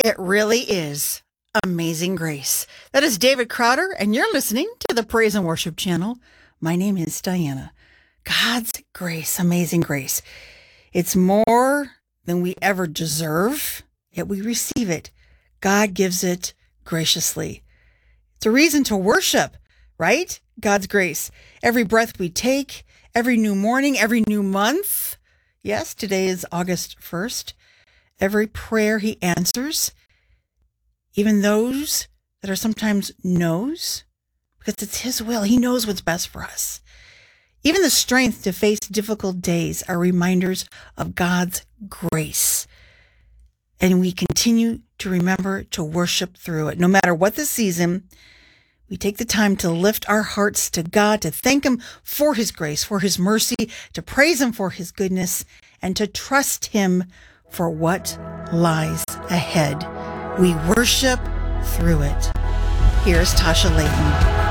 It really is amazing grace. That is David Crowder, and you're listening to the Praise and Worship Channel. My name is Diana. God's grace, amazing grace. It's more than we ever deserve, yet we receive it. God gives it graciously. It's a reason to worship, right? God's grace. Every breath we take, every new morning, every new month. Yes, today is August 1st. Every prayer he answers, even those that are sometimes no's, because it's his will. He knows what's best for us. Even the strength to face difficult days are reminders of God's grace. And we continue to remember to worship through it. No matter what the season, we take the time to lift our hearts to God, to thank him for his grace, for his mercy, to praise him for his goodness, and to trust him for what lies ahead. We worship through it. Here's Tasha Layton.